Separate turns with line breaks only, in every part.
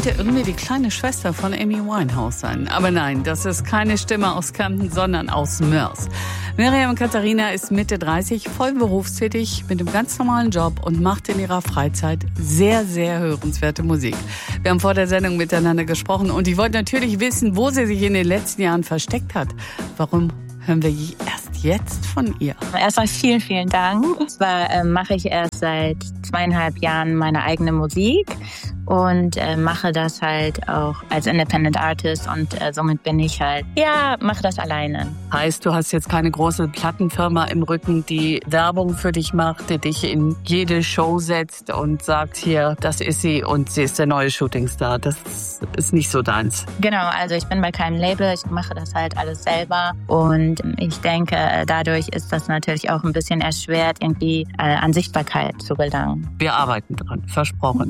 sollte irgendwie die kleine Schwester von Amy Winehouse sein. Aber nein, das ist keine Stimme aus Camden, sondern aus Moers. Miriam Katharina ist Mitte 30, voll berufstätig, mit einem ganz normalen Job und macht in ihrer Freizeit sehr, sehr hörenswerte Musik. Wir haben vor der Sendung miteinander gesprochen und ich wollte natürlich wissen, wo sie sich in den letzten Jahren versteckt hat. Warum hören wir erst jetzt von ihr?
Erstmal vielen, vielen Dank. Zwar mache ich erst seit 2,5 Jahren meine eigene Musik und mache das halt auch als Independent Artist und somit bin ich halt, mache das alleine.
Heißt, du hast jetzt keine große Plattenfirma im Rücken, die Werbung für dich macht, die dich in jede Show setzt und sagt, hier, das ist sie und sie ist der neue Shootingstar. Das ist nicht so deins.
Genau, also ich bin bei keinem Label, ich mache das halt alles selber und ich denke, dadurch ist das natürlich auch ein bisschen erschwert, irgendwie an Sichtbarkeit zu gelangen.
Wir arbeiten dran, versprochen.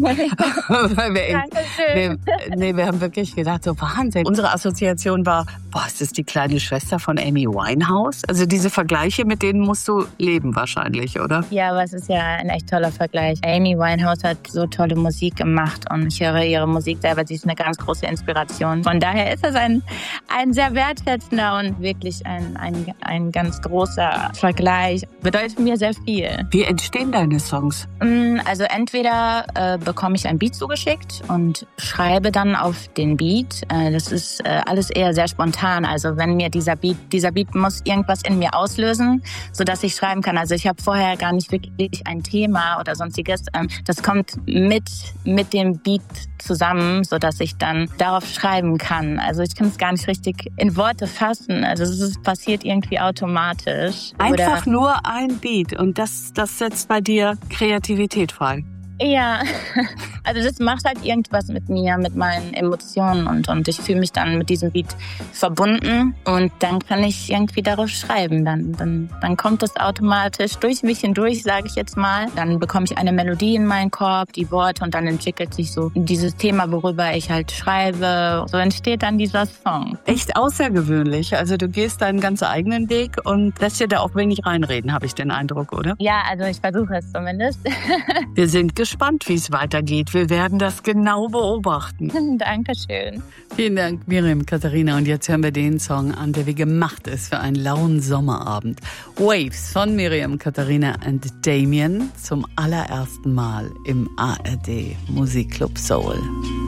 Wir haben wirklich gedacht, so Wahnsinn. Unsere Assoziation war, ist das die kleine Schwester von Amy Winehouse? Also diese Vergleiche, mit denen musst du leben wahrscheinlich, oder?
Ja, aber es ist ja ein echt toller Vergleich. Amy Winehouse hat so tolle Musik gemacht und ich höre ihre Musik selber, sie ist eine ganz große Inspiration. Von daher ist das ein sehr wertschätzender und wirklich ein ganz großer Vergleich. Bedeutet mir sehr viel.
Wie entstehen deine Songs?
Also entweder bekomme ich ein Beat zugeschickt und schreibe dann auf den Beat. Das ist alles eher sehr spontan. Also wenn mir dieser Beat muss irgendwas in mir auslösen, sodass ich schreiben kann. Also ich habe vorher gar nicht wirklich ein Thema oder sonstiges. Das kommt mit dem Beat zusammen, sodass ich dann darauf schreiben kann. Also ich kann es gar nicht richtig in Worte fassen. Also es passiert irgendwie automatisch.
Einfach nur ein Beat und das setzt bei dir Kreativität frei.
Ja, also das macht halt irgendwas mit mir, mit meinen Emotionen und ich fühle mich dann mit diesem Beat verbunden und dann kann ich irgendwie darauf schreiben. Dann kommt das automatisch durch mich hindurch, sage ich jetzt mal. Dann bekomme ich eine Melodie in meinen Korb, die Worte und dann entwickelt sich so dieses Thema, worüber ich halt schreibe. So entsteht dann dieser Song.
Echt außergewöhnlich. Also du gehst deinen ganz eigenen Weg und lässt dir da auch wenig reinreden, habe ich den Eindruck, oder?
Ja, also ich versuche es zumindest.
Wir sind gespannt, wie es weitergeht. Wir werden das genau beobachten.
Dankeschön.
Vielen Dank, Miriam Katharina. Und jetzt hören wir den Song an, der wie gemacht ist für einen lauen Sommerabend. Waves von Miriam Katharina und Damien zum allerersten Mal im ARD Musikclub Soul.